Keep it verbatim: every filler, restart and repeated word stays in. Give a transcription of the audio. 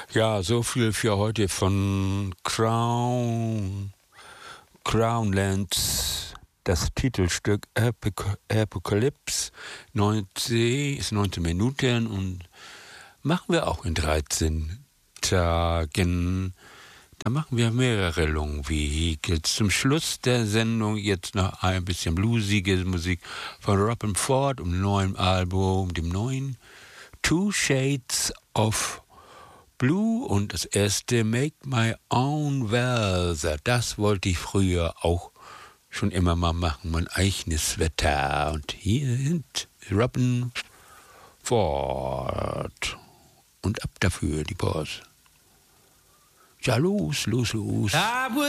Ja, so viel für heute von Crown, Crownlands, das Titelstück Apoc- Apocalypse. neunzehn, ist neunzehn Minuten und machen wir auch in dreizehn Tagen. Da machen wir mehrere Long-Vehicles. Zum Schluss der Sendung jetzt noch ein bisschen bluesige Musik von Robin Ford und dem neuen Album, dem neuen Two Shades of Blue und das erste Make My Own Weather. Das wollte ich früher auch schon immer mal machen, mein eigenes Wetter. Und hier sind Robin Ford. Und ab dafür die Pause. Ja, los, los, los.